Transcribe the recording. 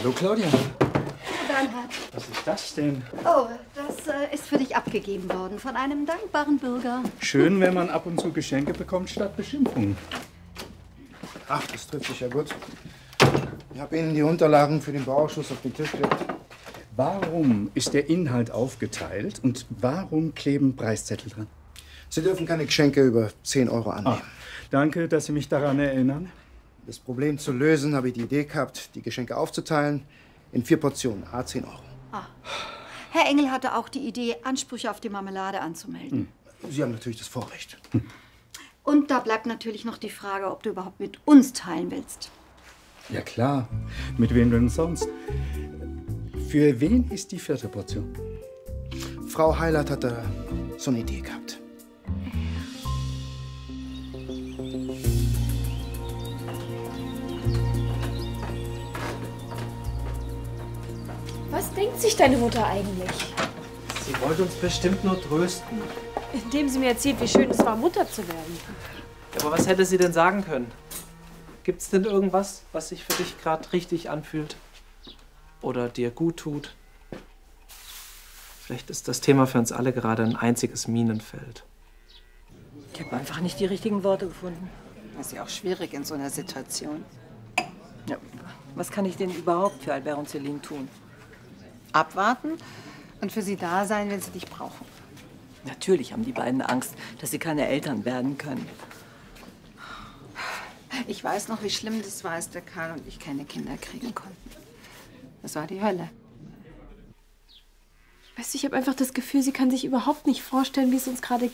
Hallo Claudia. Bernhard. Was ist das denn? Oh, das ist für dich abgegeben worden von einem dankbaren Bürger. Schön, wenn man ab und zu Geschenke bekommt statt Beschimpfungen. Ach, das trifft sich ja gut. Ich habe Ihnen die Unterlagen für den Bauausschuss auf den Tisch gelegt. Warum ist der Inhalt aufgeteilt und warum kleben Preiszettel dran? Sie dürfen keine Geschenke über 10 Euro annehmen. Danke, dass Sie mich daran erinnern. Das Problem zu lösen, habe ich die Idee gehabt, die Geschenke aufzuteilen in 4 Portionen, à 10 Euro. Herr Engel hatte auch die Idee, Ansprüche auf die Marmelade anzumelden. Sie haben natürlich das Vorrecht. Und da bleibt natürlich noch die Frage, ob du überhaupt mit uns teilen willst. Ja klar, mit wem denn sonst? Für wen ist die 4. Portion? Frau Heilert hat da so eine Idee gehabt. Was denkt sich deine Mutter eigentlich? Sie wollte uns bestimmt nur trösten. Indem sie mir erzählt, wie schön es war, Mutter zu werden. Ja, aber was hätte sie denn sagen können? Gibt's denn irgendwas, was sich für dich gerade richtig anfühlt? Oder dir gut tut? Vielleicht ist das Thema für uns alle gerade ein einziges Minenfeld. Ich habe einfach nicht die richtigen Worte gefunden. Das ist ja auch schwierig in so einer Situation. Ja, was kann ich denn überhaupt für Albert und Céline tun? Abwarten und für sie da sein, wenn sie dich brauchen. Natürlich haben die beiden Angst, dass sie keine Eltern werden können. Ich weiß noch, wie schlimm das war, als der Karl und ich keine Kinder kriegen konnten. Das war die Hölle. Weißt du, ich habe einfach das Gefühl, sie kann sich überhaupt nicht vorstellen, wie es uns gerade